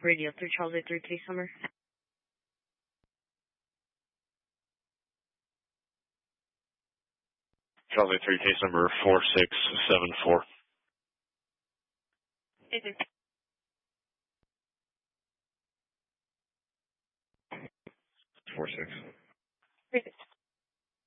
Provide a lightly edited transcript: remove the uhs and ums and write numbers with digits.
Radio 3 Charlie 3 case number. Charlie 3 case number 4674. Is it 46.